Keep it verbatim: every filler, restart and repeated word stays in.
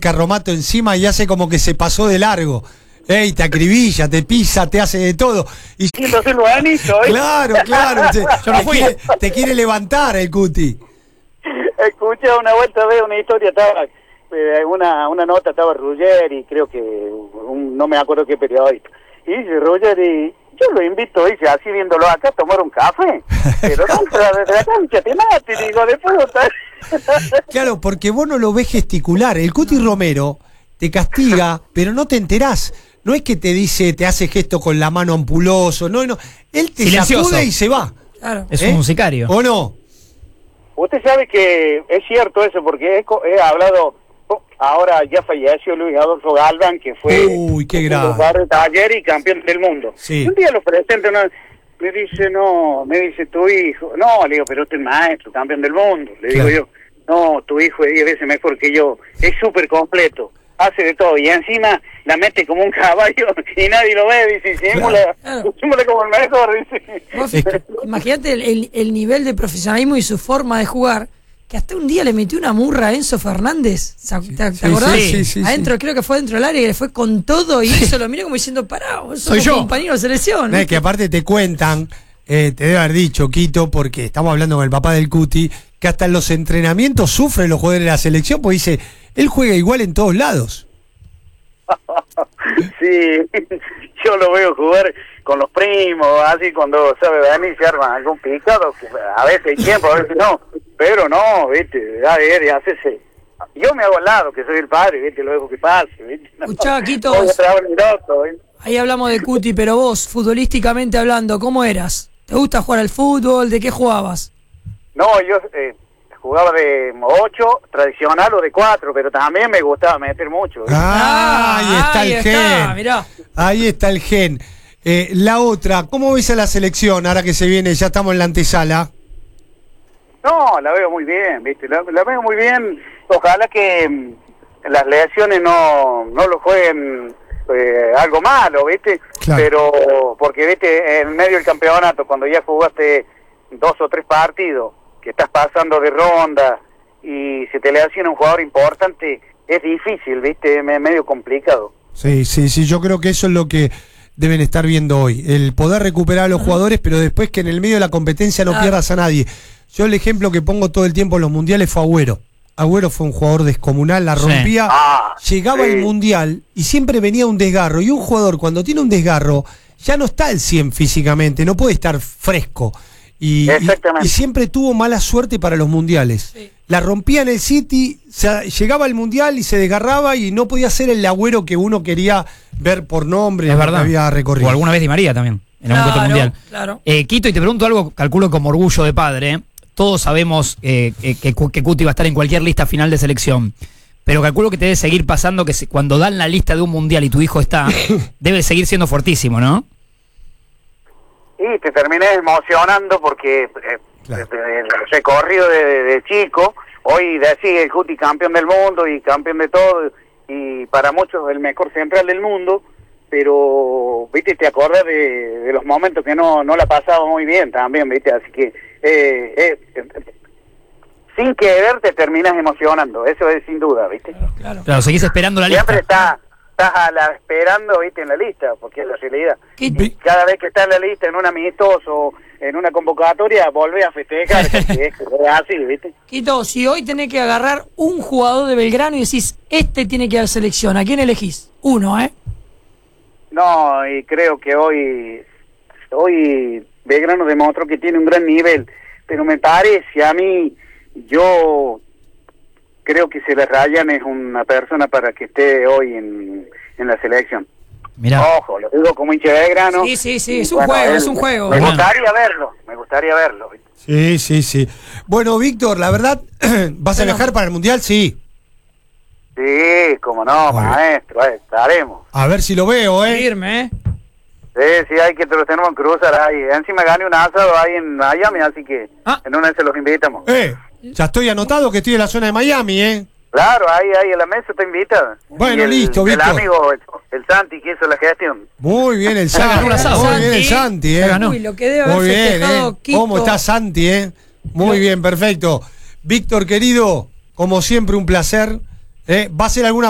carromato encima y hace como que se pasó de largo. Ey, te acribilla, te pisa, te hace de todo. Y entonces lo han hecho, ¿eh? Claro, claro. Te, Yo no te, quiere, te quiere levantar el cuti. Escuché una vuelta de una historia, estaba eh, una una nota, estaba Ruggeri, creo que un, no me acuerdo qué periodista. Y dice Ruggeri, yo lo invito, dice, así viéndolo acá, a tomar un café. Pero no, desde la cancha te mate, digo, de puta. Claro, porque vos no lo ves gesticular. El Cuti Romero te castiga, pero no te enterás. No es que te dice, te hace gesto con la mano ampuloso, no, no. Él te Silencioso. sacude y se va. Claro. Es ¿Eh? un musicario. ¿O no? Usted sabe que es cierto eso, porque he, he hablado, ahora ya falleció Luis Adolfo Galván, que fue Uy, qué grave. jugador de Taller y campeón del mundo. Sí. Y un día lo presento, ¿no? Me dice, no, me dice tu hijo, no, le digo, pero usted es maestro, campeón del mundo, le Claro. digo yo, no, tu hijo es diez veces mejor que yo, es súper completo, hace de todo, y encima la mete como un caballo y nadie lo ve, dice, simula, Claro. simula como el mejor, dice. Vos, Es que- Imagínate el, el, el nivel de profesionalismo y su forma de jugar, que hasta un día le metió una murra a Enzo Fernández. ¿Te, te Sí, acordás? sí, sí, sí, Adentro, sí. creo que fue dentro del área y le fue con todo y eso lo miró como diciendo, pará, vos Soy sos yo. compañero de selección. No, es que aparte te cuentan, eh, te debe haber dicho, Quito, porque estamos hablando con el papá del Cuti, que hasta en los entrenamientos sufren los jugadores de la selección, porque dice, él juega igual en todos lados. Sí, yo lo veo jugar con los primos, así cuando sabe venir se arma algún picado, a veces hay tiempo, a veces no, pero no, viste, a ver, hacese. Yo me hago al lado, que soy el padre, viste, lo dejo que pase, viste. No, Escuchá, Quito, voy a vos- trabar mi loco, ¿viste? Ahí hablamos de Cuti, pero vos, futbolísticamente hablando, ¿cómo eras? ¿Te gusta jugar al fútbol? ¿De qué jugabas? No, yo eh, jugaba de ocho, tradicional, o de cuatro, pero también me gustaba meter mucho, ¿viste? Ah, ahí está ahí el está, gen. mirá. Ahí está el gen. Eh, la otra, ¿cómo ves a la selección ahora que se viene? Ya estamos en la antesala. No, la veo muy bien, ¿viste? La, la veo muy bien. Ojalá que mm, las lesiones no, no lo jueguen eh, algo malo, ¿viste? Claro. Pero, porque, ¿viste? En medio del campeonato, cuando ya jugaste dos o tres partidos, que estás pasando de ronda y se te lesiona un jugador importante, es difícil, ¿viste? Es medio complicado. Sí, sí, sí, yo creo que eso es lo que deben estar viendo hoy. El poder recuperar a los jugadores, pero después que en el medio de la competencia no Claro. pierdas a nadie. Yo el ejemplo que pongo todo el tiempo en los mundiales fue Agüero. Agüero fue un jugador descomunal, la Sí. rompía, Ah, llegaba sí. al mundial y siempre venía un desgarro. Y un jugador cuando tiene un desgarro ya no está al cien físicamente, no puede estar fresco. Y, y, Exactamente. y siempre tuvo mala suerte para los mundiales. Sí. La rompía en el City, se, llegaba al mundial y se desgarraba y no podía ser el Agüero que uno quería ver por nombre, Es lo verdad. que había recorrido. O alguna vez Di María también, en algún Claro, encuentro mundial. claro. Eh, Quito, y te pregunto algo, calculo como orgullo de padre. ¿eh? Todos sabemos eh, eh, que, Cu- que Cuti va a estar en cualquier lista final de selección. Pero calculo que te debe seguir pasando que se- cuando dan la lista de un mundial y tu hijo está, debe seguir siendo fuertísimo, ¿no? Y te terminé emocionando porque eh, Claro. desde el recorrido de, de, de chico, hoy decís el Cuti campeón del mundo y campeón de todo, y para muchos el mejor central del mundo, pero, viste, te acordás de, de los momentos que no, no la pasaba muy bien también, viste, así que eh, eh, eh, sin querer te terminas emocionando, eso es sin duda, viste. Claro. Claro, seguís esperando la lista. Siempre está, estás a la, esperando, viste, en la lista, porque es la realidad. Quito, Y cada vez que está en la lista, en un amistoso, en una convocatoria, volvés a festejar, porque es, es así, ¿viste? Quito, si hoy tenés que agarrar un jugador de Belgrano y decís, este tiene que dar selección, ¿a quién elegís? Uno, ¿eh? No, y creo que hoy, hoy Belgrano demostró que tiene un gran nivel, pero me parece, a mí, yo creo que se le Ryan es una persona para que esté hoy en, en la selección. Mirá. Ojo, lo digo como hincha de Belgrano. Sí, sí, sí, Y es un juego, es un juego. Me Bueno. gustaría verlo, me gustaría verlo, ¿viste? Sí, sí, sí. Bueno, Víctor, la verdad, ¿vas a Bueno. viajar para el mundial? Sí. Sí, como no, Muy bien. maestro, eh, estaremos. A ver si lo veo, ¿eh? Firme, ¿eh? Sí, sí, hay que te los tenemos que cruzar ahí. Encima gané un asado ahí en Miami, así que Ah. en una vez se los invitamos. Eh, ya estoy anotado que estoy en la zona de Miami, ¿eh? Claro, ahí, ahí en la mesa te invitan. Bueno, Y el- listo, El Víctor. amigo, el, el Santi, que hizo la gestión. Muy bien el Santi. ganó un asado. Muy bien el Santi. Santi, Ya ¿eh? ganó. Uy, lo que debe haber Muy bien, festejado ¿eh? Quito. ¿Cómo está Santi, eh? Muy bien, perfecto. Víctor, querido, como siempre, un placer. ¿eh? ¿Va a ser alguna